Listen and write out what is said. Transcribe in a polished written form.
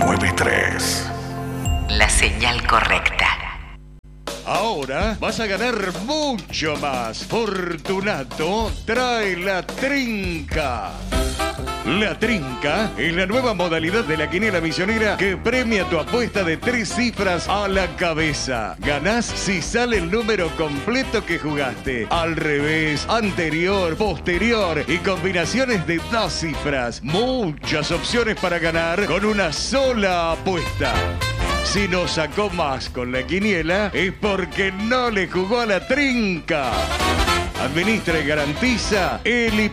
93. La señal correcta. Ahora vas a ganar mucho más. Fortunato trae la trinca. La trinca es la nueva modalidad de la quiniela misionera que premia tu apuesta de 3 cifras a la cabeza. Ganás si sale el número completo que jugaste. Al revés, anterior, posterior y combinaciones de 2 cifras. Muchas opciones para ganar con una sola apuesta. Si no sacó más con la quiniela es porque no le jugó a la trinca. Administra y garantiza el